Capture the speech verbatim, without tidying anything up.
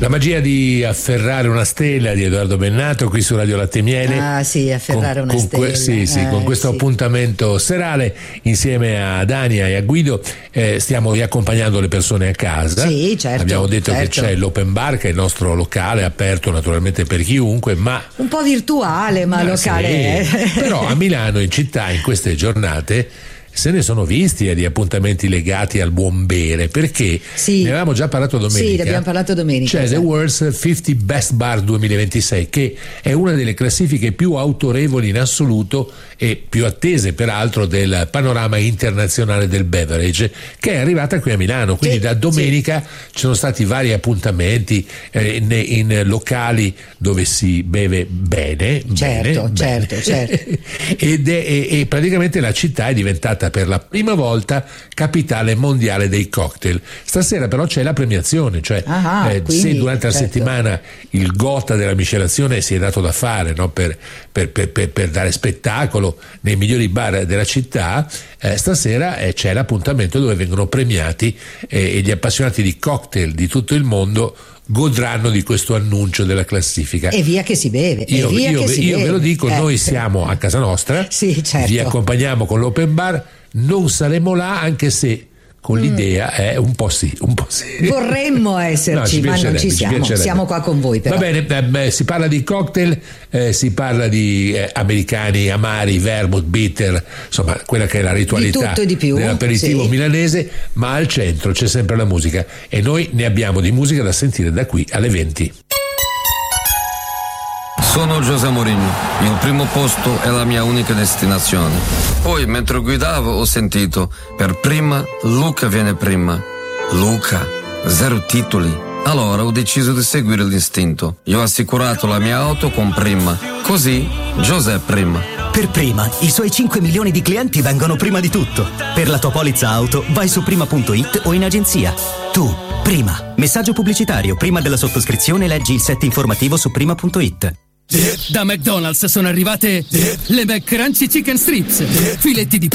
La magia di afferrare una stella di Edoardo Bennato qui su Radio Latte e Miele. Ah sì, afferrare con, una con stella. Que- sì, sì, eh, con questo sì. appuntamento serale insieme a Dania e a Guido eh, stiamo riaccompagnando le persone a casa. Sì, certo. Abbiamo detto certo. che c'è l'open bar, che è il nostro locale aperto naturalmente per chiunque, ma un po' virtuale, ma, ma locale. Sì, è. Però a Milano in città in queste giornate se ne sono visti eh, di appuntamenti legati al buon bere, perché sì. ne avevamo già parlato domenica. Sì, ne abbiamo parlato domenica. C'è esatto. The World's cinquanta Best Bar duemilaventisei, che è una delle classifiche più autorevoli in assoluto e più attese peraltro del panorama internazionale del beverage, che è arrivata qui a Milano. Quindi sì, da domenica sì. ci sono stati vari appuntamenti eh, in, in locali dove si beve bene, certo, bene, certo, bene. certo. Ed è, e, e praticamente la città è diventata per la prima volta capitale mondiale dei cocktail. Stasera però c'è la premiazione, cioè ah, eh, quindi, se durante la certo. settimana il Gotta della miscelazione si è dato da fare, no? per, per, per, per, per dare spettacolo nei migliori bar della città, eh, stasera eh, c'è l'appuntamento dove vengono premiati eh, e gli appassionati di cocktail di tutto il mondo godranno di questo annuncio della classifica. E via che si beve. Io, e via io, che si io beve. ve lo dico, eh. noi siamo a casa nostra, sì, certo. vi accompagniamo con l'open bar, non saremo là anche se con mm. l'idea è un po' sì, un po' sì. Vorremmo esserci, no, ma non ci siamo, ci siamo qua con voi però. Va bene, eh, si parla di cocktail, eh, si parla di eh, americani, amari, vermouth, bitter, insomma quella che è la ritualità di tutto e di più, dell'aperitivo sì. milanese, ma al centro c'è sempre la musica e noi ne abbiamo di musica da sentire da qui alle venti. Sono José Mourinho, il primo posto è la mia unica destinazione. Poi mentre guidavo ho sentito, per prima Luca viene prima. Luca, zero titoli. Allora ho deciso di seguire l'istinto. Io ho assicurato la mia auto con Prima. Così José prima. Per Prima, i suoi cinque milioni di clienti vengono prima di tutto. Per la tua polizza auto vai su prima punto it o in agenzia. Tu, Prima. Messaggio pubblicitario. Prima della sottoscrizione leggi il set informativo su prima punto it. Da McDonald's sono arrivate le McCrunchy Chicken Strips, filetti di